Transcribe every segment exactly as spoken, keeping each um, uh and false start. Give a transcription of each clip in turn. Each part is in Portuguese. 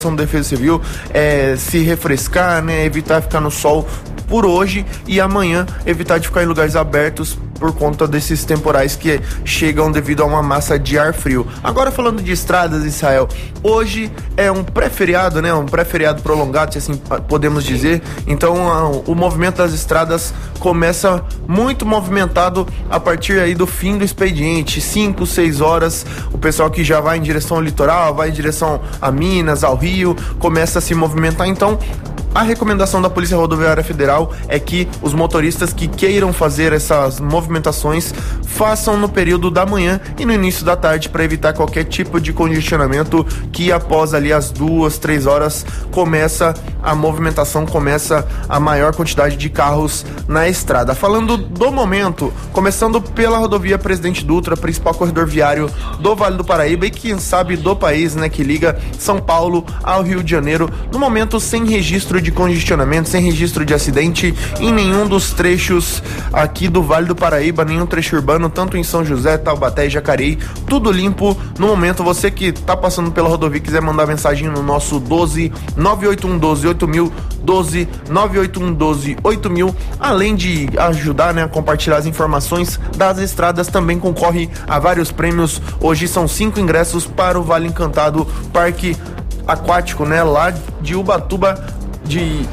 Defesa Civil é se refrescar, né, evitar ficar no sol por hoje e amanhã evitar de ficar em lugares abertos por conta desses temporais que chegam devido a uma massa de ar frio. Agora falando de estradas, Israel, hoje é um pré-feriado, né, um pré-feriado prolongado, se assim podemos dizer, então a, o movimento das estradas começa muito movimentado a partir aí do fim do expediente, cinco, seis horas, o pessoal que já vai em direção ao litoral, vai em direção a Minas, ao Rio, começa a se movimentar, então a recomendação da Polícia Rodoviária Federal é que os motoristas que queiram fazer essas movimentações façam no período da manhã e no início da tarde para evitar qualquer tipo de congestionamento que após ali as duas, três horas começa a movimentação, começa a maior quantidade de carros na estrada. Falando do momento, começando pela rodovia Presidente Dutra, principal corredor viário do Vale do Paraíba e quem sabe do país, né, que liga São Paulo ao Rio de Janeiro, no momento sem registro de congestionamento, sem registro de acidente em nenhum dos trechos aqui do Vale do Paraíba, nenhum trecho urbano, tanto em São José, Taubaté e Jacareí, tudo limpo no momento. Você que tá passando pela rodovia e quiser mandar mensagem no nosso doze nove oito um doze oito mil, doze nove oito um doze oito mil, além de ajudar, né, a compartilhar as informações das estradas, também concorre a vários prêmios. Hoje são cinco ingressos para o Vale Encantado, parque aquático, né, lá de Ubatuba, de...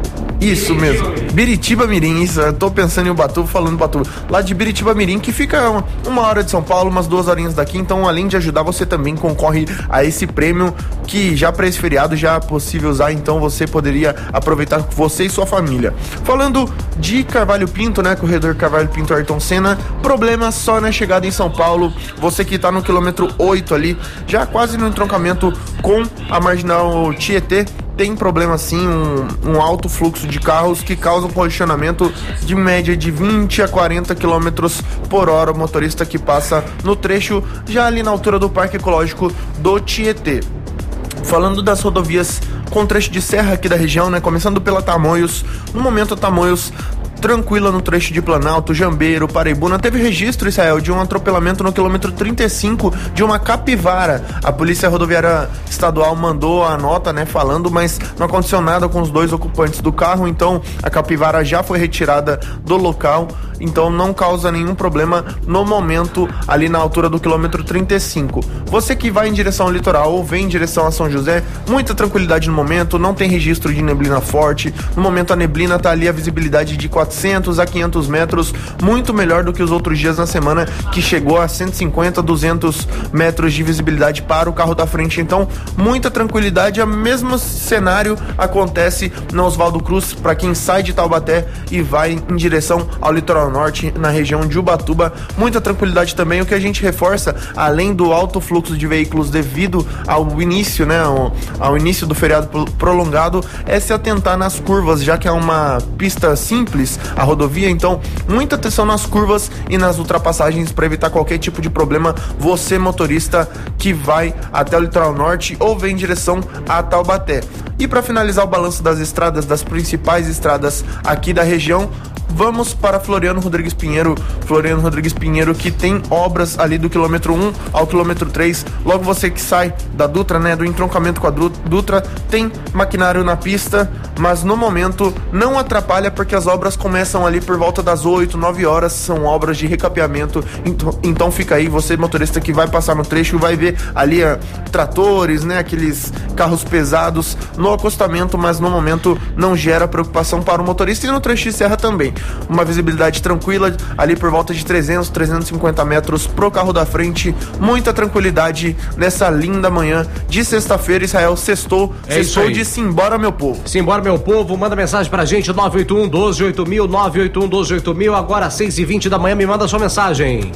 Isso mesmo, Biritiba Mirim, isso, eu tô pensando em Ubatuba, falando Ubatuba, lá de Biritiba Mirim, que fica uma, uma hora de São Paulo, umas duas horinhas daqui, então além de ajudar, você também concorre a esse prêmio, que já para esse feriado já é possível usar, então você poderia aproveitar você e sua família. Falando de Carvalho Pinto, né, corredor Carvalho Pinto Ayrton Senna, problema só na chegada em São Paulo, você que tá no quilômetro oito ali, já quase no entroncamento com a Marginal Tietê, tem problema sim, um, um alto fluxo de carros que causam congestionamento de média de vinte a quarenta quilômetros por hora, o motorista que passa no trecho já ali na altura do Parque Ecológico do Tietê. Falando das rodovias com trecho de serra aqui da região, né, começando pela Tamoios, no momento a Tamoios tranquila no trecho de Planalto, Jambeiro, Paraibuna. Teve registro, Israel, de um atropelamento no quilômetro trinta e cinco de uma capivara. A Polícia Rodoviária Estadual mandou a nota, né, falando, mas não aconteceu nada com os dois ocupantes do carro, então a capivara já foi retirada do local, então não causa nenhum problema no momento ali na altura do quilômetro trinta e cinco. Você que vai em direção ao litoral ou vem em direção a São José, muita tranquilidade no momento, não tem registro de neblina forte, no momento a neblina tá ali a visibilidade de quatrocentos a quinhentos metros, muito melhor do que os outros dias na semana, que chegou a cento e cinquenta, duzentos metros de visibilidade para o carro da frente, então muita tranquilidade. O mesmo cenário acontece na Oswaldo Cruz para quem sai de Taubaté e vai em direção ao litoral norte, na região de Ubatuba, muita tranquilidade também. O que a gente reforça, além do alto fluxo de veículos devido ao início, né, ao, ao início do feriado prolongado, é se atentar nas curvas, já que é uma pista simples a rodovia, então muita atenção nas curvas e nas ultrapassagens para evitar qualquer tipo de problema, você motorista que vai até o litoral norte ou vem em direção a Taubaté. E para finalizar o balanço das estradas, das principais estradas aqui da região, vamos para Floriano Rodrigues Pinheiro. Floriano Rodrigues Pinheiro, que tem obras ali do quilômetro um ao quilômetro três. Logo você que sai da Dutra, né, do entroncamento com a Dutra, tem maquinário na pista, mas no momento não atrapalha porque as obras começam ali por volta das oito, nove horas, são obras de recapeamento. Então, então fica aí, você motorista que vai passar no trecho, vai ver ali a, tratores, né, aqueles carros pesados no acostamento, mas no momento não gera preocupação para o motorista, e no trecho de serra também. Uma visibilidade tranquila, ali por volta de trezentos, trezentos e cinquenta metros pro carro da frente, muita tranquilidade nessa linda manhã de sexta-feira. Israel, sextou, é sextou de Simbora Meu Povo. Simbora Meu Povo, manda mensagem pra gente, nove oito um, doze, oito mil, nove oito um, doze, oito mil, agora seis e vinte da manhã, me manda sua mensagem.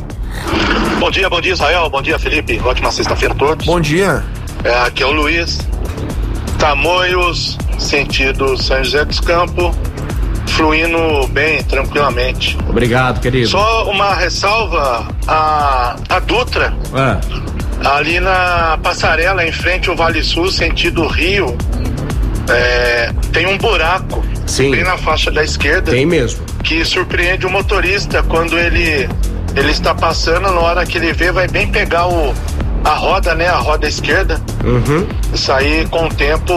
Bom dia, bom dia Israel, bom dia Felipe, ótima sexta-feira a todos. Bom dia. É, aqui é o Luiz, Tamoios, sentido São José dos Campos, fluindo bem, tranquilamente. Obrigado, querido. Só uma ressalva, a, a Dutra, é. ali na passarela em frente ao Vale Sul, sentido Rio, é, tem um buraco. Sim. Bem na faixa da esquerda. Tem mesmo. Que surpreende o motorista quando ele, ele está passando, na hora que ele vê, vai bem pegar o, a roda, né, a roda esquerda. Uhum. Isso aí, com o tempo,